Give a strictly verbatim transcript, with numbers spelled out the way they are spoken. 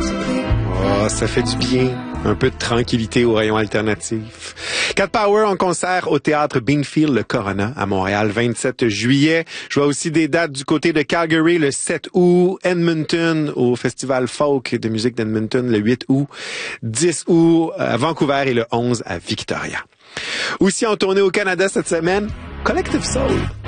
Oh, ça fait du bien. Un peu de tranquillité au rayon alternatif. Cat Power en concert au théâtre Beanfield, le Corona, à Montréal, vingt-sept juillet. Je vois aussi des dates du côté de Calgary, le sept août, Edmonton, au Festival Folk de musique d'Edmonton, le huit août, dix août à Vancouver et le onze à Victoria. Aussi en tournée au Canada cette semaine, Collective Soul.